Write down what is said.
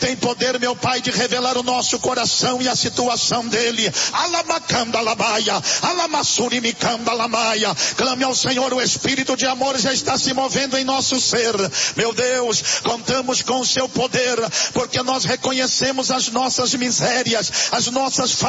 tem poder, meu Pai, de revelar o nosso coração e a situação dele. Alamacanda labaia, alamassurimicanda lamaia. Clame ao Senhor, o Espírito de amor já está se movendo em nosso ser. Meu Deus, contamos com o seu poder, porque nós reconhecemos as nossas misérias, as nossas